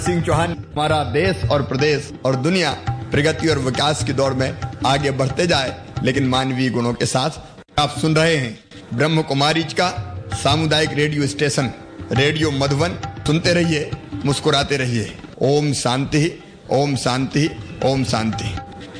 सिंह चौहान हमारा देश और प्रदेश और दुनिया प्रगति और विकास की दौड़ में आगे बढ़ते जाए, लेकिन मानवीय गुणों के साथ। आप सुन रहे हैं ब्रह्म कुमारी का सामुदायिक रेडियो स्टेशन रेडियो मधुबन। सुनते रहिए, मुस्कुराते रहिए। ओम शांति, ओम शांति, ओम शांति।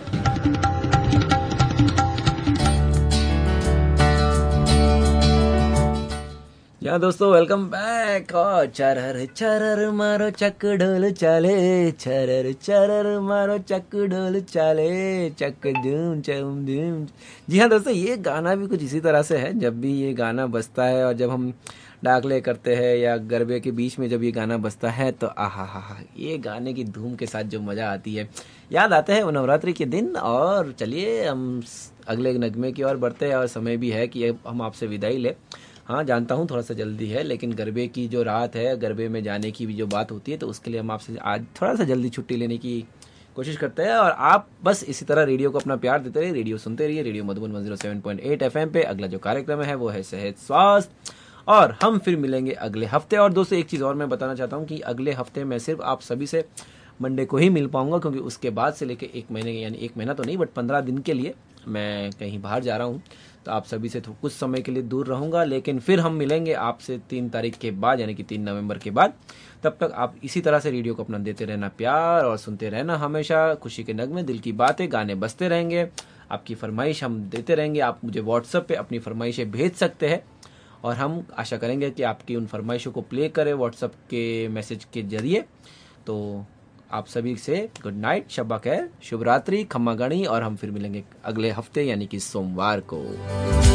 या दोस्तों, वेलकम बैक। और चरर चरर मारो चक ढोल चाले, चरर चरर मारो चक ढोल चाले, चक धूम चम धूम। जी हाँ दोस्तों, ये गाना भी कुछ इसी तरह से है। जब भी ये गाना बजता है और जब हम डाकले करते हैं या गरबे के बीच में जब ये गाना बजता है तो आहा हा हा, ये गाने की धूम के साथ जो मज़ा आती है, याद आते हैं वो नवरात्रि के दिन। और चलिए हम अगले नगमे की ओर बढ़ते हैं और समय भी है कि हम आपसे विदाई ले। हाँ जानता हूँ थोड़ा सा जल्दी है, लेकिन गरबे की जो रात है, गरबे में जाने की भी जो बात होती है, तो उसके लिए हम आपसे आज थोड़ा सा जल्दी छुट्टी लेने की कोशिश करते हैं। और आप बस इसी तरह रेडियो को अपना प्यार देते रहिए, रेडियो सुनते रहिए। रेडियो मधुबन 107.8 FM पे अगला जो कार्यक्रम है वो है सेहत स्वास्थ्य, और हम फिर मिलेंगे अगले हफ्ते। और दोस्तों एक चीज़ और मैं बताना चाहता हूँ कि अगले हफ्ते मैं सिर्फ आप सभी से मंडे को ही मिल पाऊंगा, क्योंकि उसके बाद से लेकर एक महीने, यानी एक महीना तो नहीं बट 15 दिन के लिए मैं कहीं बाहर जा रहा हूँ, तो आप सभी से कुछ समय के लिए दूर रहूँगा। लेकिन फिर हम मिलेंगे आपसे 3 तारीख के बाद, यानी कि 3 नवंबर के बाद। तब तक आप इसी तरह से रेडियो को अपना देते रहना प्यार और सुनते रहना हमेशा खुशी के नगमे, दिल की बातें, गाने बजते रहेंगे। आपकी फरमाइश हम देते रहेंगे। आप मुझे व्हाट्सएप पे अपनी फरमाइशें भेज सकते हैं और हम आशा करेंगे कि आपकी उन फरमाइशों को प्ले करें व्हाट्सएप के मैसेज के जरिए। तो आप सभी से गुड नाइट, शब्बा खैर, शुभ रात्रि, खम्मा गणी, और हम फिर मिलेंगे अगले हफ्ते यानी कि सोमवार को।